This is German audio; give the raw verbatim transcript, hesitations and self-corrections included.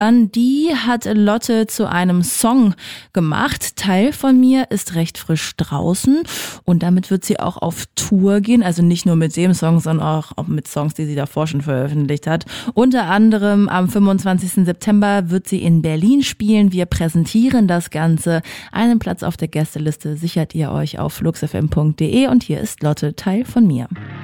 Die hat Lotte zu einem Song gemacht. Teil von mir ist recht frisch draußen und damit wird sie auch auf Tour gehen. Also nicht nur mit dem Song, sondern auch, auch mit Songs, die sie davor schon veröffentlicht hat. Unter anderem am fünfundzwanzigsten September wird sie in Berlin spielen. Wir präsentieren das Ganze. Einen Platz auf der Gästeliste sichert ihr euch auf flux f m punkt d e und hier ist Lotte, Teil von mir.